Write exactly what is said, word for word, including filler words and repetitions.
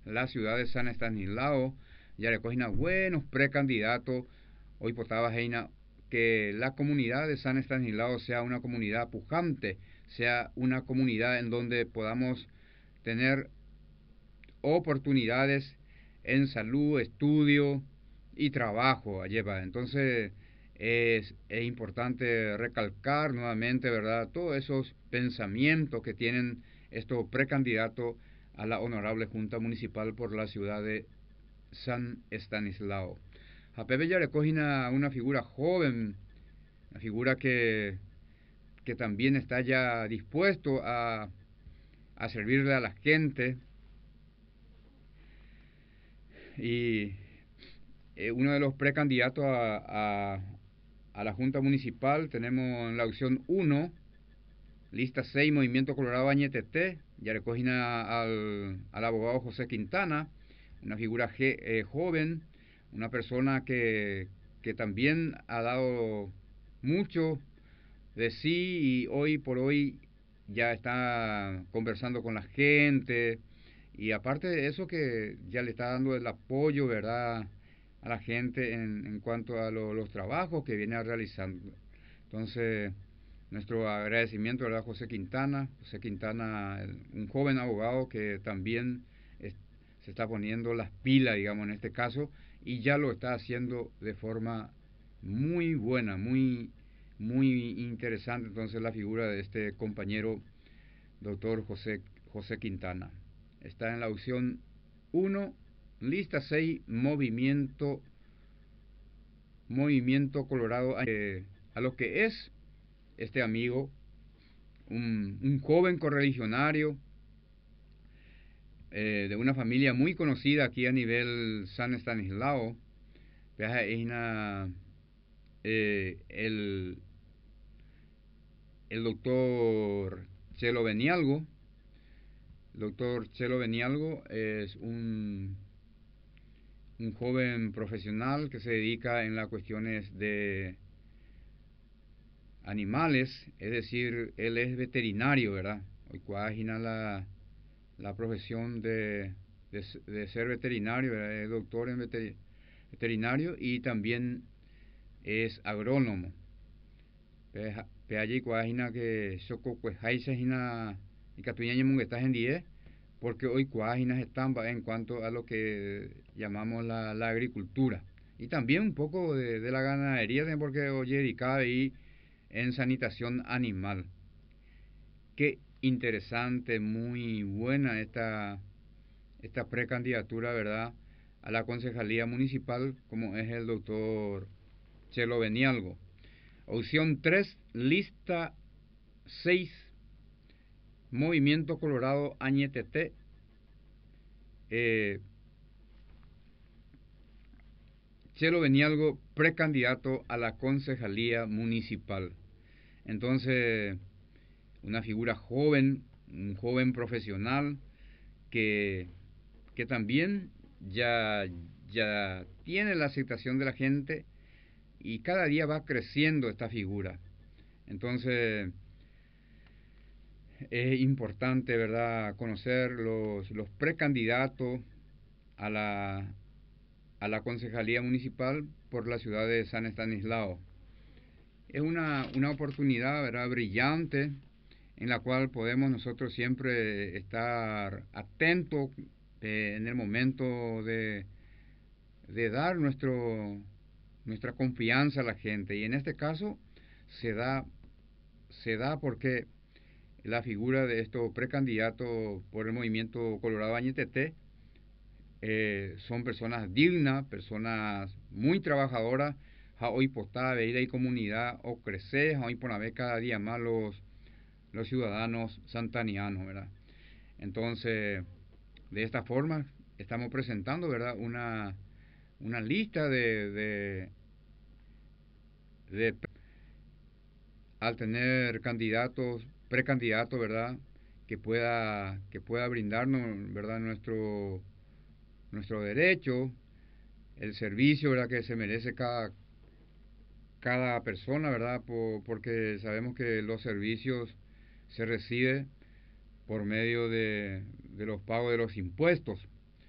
la ciudad de San Estanislao, ya le cogen buenos precandidatos, hoy potaba Heina, que la comunidad de San Estanislao sea una comunidad pujante, sea una comunidad en donde podamos tener oportunidades en salud, estudio y trabajo. Lleva. Entonces es, es importante recalcar nuevamente, ¿verdad?, todos esos pensamientos que tienen estos precandidatos a la honorable Junta Municipal por la ciudad de San Estanislao. A Pepe ya le coge una, una figura joven, una figura que, que también está ya dispuesto a, a servirle a la gente. Y eh, uno de los precandidatos a, a, a la Junta Municipal tenemos en la opción uno, lista seis, Movimiento Colorado Añetete, ya le cogen al, al abogado José Quintana, una figura je, eh, joven, una persona que, que también ha dado mucho de sí y hoy por hoy ya está conversando con la gente y aparte de eso que ya le está dando el apoyo, ¿verdad?, a la gente en, en cuanto a lo, los trabajos que viene realizando. Entonces, nuestro agradecimiento, ¿verdad?, a José Quintana. José Quintana, un joven abogado que también es, se está poniendo las pilas, digamos, en este caso, y ya lo está haciendo de forma muy buena, muy, muy interesante. Entonces, la figura de este compañero, doctor José, José Quintana. Está en la opción uno, lista seis, Movimiento, Movimiento Colorado, eh, a lo que es este amigo, un, un joven correligionario eh, de una familia muy conocida aquí a nivel San Estanislao. Eh, el, el doctor Chelo Benialgo. El doctor Chelo Benialgo es un, un joven profesional que se dedica en las cuestiones de animales, es decir, él es veterinario, ¿verdad? Hoy cuágina la, la profesión de, de, de ser veterinario, ¿verdad? Es doctor en veter, veterinario y también es agrónomo. Pe allí cuágina que soco pues haisajina y catuñaña munguetas en diez, porque hoy cuáginas están en cuanto a lo que llamamos la, la agricultura y también un poco de, de la ganadería, porque oye dedicada ahí en sanitación animal. Qué interesante, muy buena esta, esta precandidatura, ¿verdad?, a la concejalía municipal, como es el doctor Chelo Benialgo. Opción tres, lista seis, Movimiento Colorado Añetete. Eh, Chelo Benialgo, precandidato a la concejalía municipal. Entonces, una figura joven, un joven profesional que, que también ya, ya tiene la aceptación de la gente y cada día va creciendo esta figura. Entonces, es importante, ¿verdad?, conocer los, los precandidatos a la, a la concejalía municipal por la ciudad de San Estanislao. Es una, una oportunidad, ¿verdad?, brillante, en la cual podemos nosotros siempre estar atentos eh, en el momento de, de dar nuestro, nuestra confianza a la gente. Y en este caso se da, se da porque la figura de estos precandidatos por el movimiento Colorado Añetete eh, son personas dignas, personas muy trabajadoras. Hoy postada veida y comunidad o crecer, hoy por haber cada día más los, los ciudadanos santanianos, ¿verdad? Entonces, de esta forma estamos presentando, ¿verdad?, una, una lista de, de, de al tener candidatos, precandidatos, ¿verdad?, que pueda que pueda brindarnos, ¿verdad?, nuestro nuestro derecho, el servicio, ¿verdad?, que se merece cada cada persona, ¿verdad?, Por, porque sabemos que los servicios se reciben por medio de, de los pagos de los impuestos.